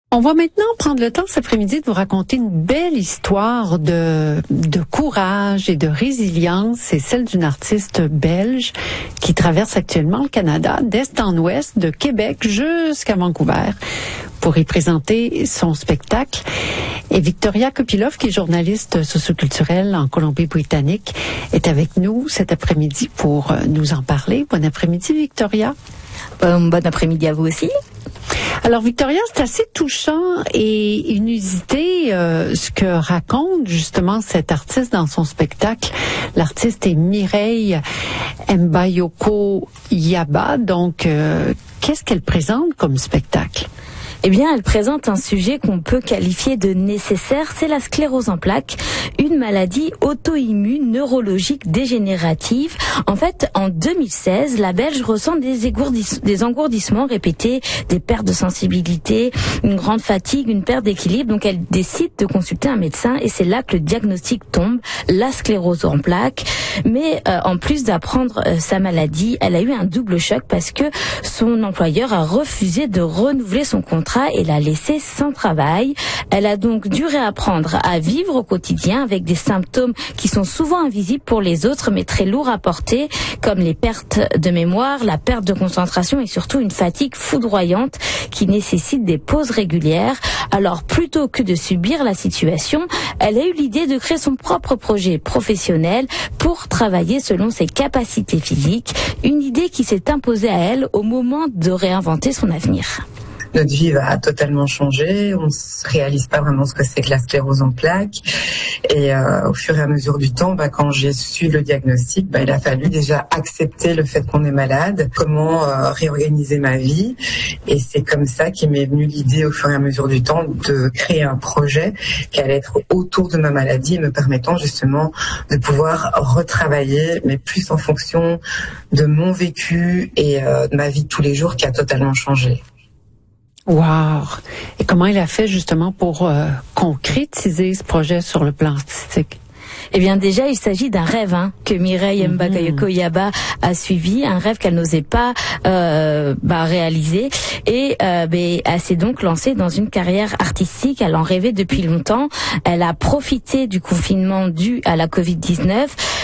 On va maintenant prendre le temps cet après-midi de vous raconter une belle histoire de courage et de résilience. C'est celle d'une artiste belge qui traverse actuellement le Canada d'est en ouest, de Québec jusqu'à Vancouver, pour y présenter son spectacle. Et Victoria Kopilov, qui est journaliste socioculturelle en Colombie-Britannique, est avec nous cet après-midi pour nous en parler. Bon après-midi, Victoria. Bon après-midi à vous aussi. Alors Victoria, c'est assez touchant et inusité ce que raconte justement cette artiste dans son spectacle. L'artiste est Mireille Mbayoko Yaba. Donc, qu'est-ce qu'elle présente comme spectacle? Eh bien, elle présente un sujet qu'on peut qualifier de nécessaire, c'est la sclérose en plaques, une maladie auto-immune neurologique dégénérative. En fait, en 2016, la Belge ressent des engourdissements répétés, des pertes de sensibilité, une grande fatigue, une perte d'équilibre. Donc, elle décide de consulter un médecin et c'est là que le diagnostic tombe, la sclérose en plaques. Mais en plus d'apprendre sa maladie, elle a eu un double choc parce que son employeur a refusé de renouveler son contrat et l'a laissée sans travail. Elle a donc dû réapprendre à vivre au quotidien avec des symptômes qui sont souvent invisibles pour les autres mais très lourds à porter, comme les pertes de mémoire, la perte de concentration et surtout une fatigue foudroyante qui nécessite des pauses régulières. Alors plutôt que de subir la situation, elle a eu l'idée de créer son propre projet professionnel pour travailler selon ses capacités physiques, une idée qui s'est imposée à elle au moment de réinventer son avenir. Notre vie va totalement changer, on ne réalise pas vraiment ce que c'est que la sclérose en plaques. Et au fur et à mesure du temps, quand j'ai su le diagnostic, il a fallu déjà accepter le fait qu'on est malade, comment réorganiser ma vie. Et c'est comme ça qu'est m'est venue l'idée au fur et à mesure du temps de créer un projet qui allait être autour de ma maladie et me permettant justement de pouvoir retravailler, mais plus en fonction de mon vécu et de ma vie de tous les jours qui a totalement changé. Wow! Et comment il a fait justement pour concrétiser ce projet sur le plan artistique? Eh bien déjà, il s'agit d'un rêve que Mireille Mbayoko Yaba a suivi, un rêve qu'elle n'osait pas réaliser. Et elle s'est donc lancée dans une carrière artistique. Elle en rêvait depuis longtemps. Elle a profité du confinement dû à la Covid-19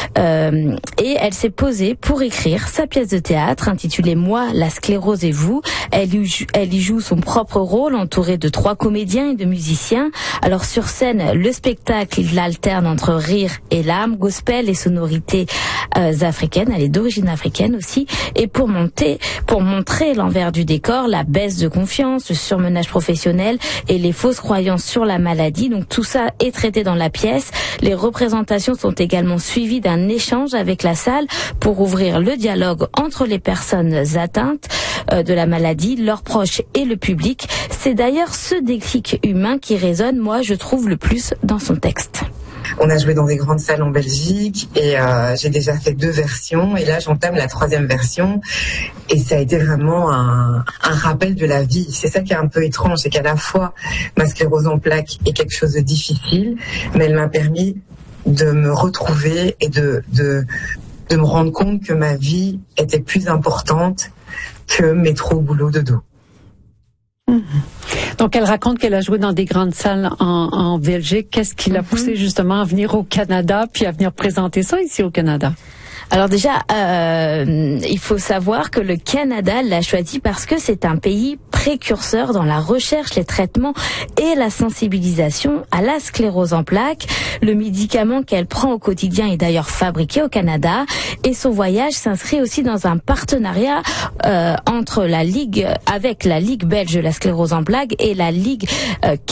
et elle s'est posée pour écrire sa pièce de théâtre intitulée « Moi, la sclérose et vous ». Elle y joue son propre rôle, entourée de 3 comédiens et de musiciens. Alors sur scène, le spectacle, il alterne entre rire et larmes, gospel et sonorités africaines. Elle est d'origine africaine aussi. Et pour montrer l'envers du décor, la baisse de confiance, le surmenage professionnel et les fausses croyances sur la maladie. Donc tout ça est traité dans la pièce. Les représentations sont également suivies d'un échange avec la salle pour ouvrir le dialogue entre les personnes atteintes de la maladie, leurs proches et le public. C'est d'ailleurs ce déclic humain qui résonne, moi, je trouve, le plus dans son texte. On a joué dans des grandes salles en Belgique et j'ai déjà fait 2 versions et là j'entame la 3e version et ça a été vraiment un rappel de la vie. C'est ça qui est un peu étrange, c'est qu'à la fois ma sclérose en plaques est quelque chose de difficile, mais elle m'a permis de me retrouver et de me rendre compte que ma vie était plus importante que métro, boulot, dodo. Donc, elle raconte qu'elle a joué dans des grandes salles en Belgique. Qu'est-ce qui l'a poussé justement à venir au Canada puis à venir présenter ça ici au Canada? Alors déjà, il faut savoir que le Canada l'a choisi parce que c'est un pays précurseur dans la recherche, les traitements et la sensibilisation à la sclérose en plaques. Le médicament qu'elle prend au quotidien est d'ailleurs fabriqué au Canada et son voyage s'inscrit aussi dans un partenariat avec la Ligue belge de la sclérose en plaques et la Ligue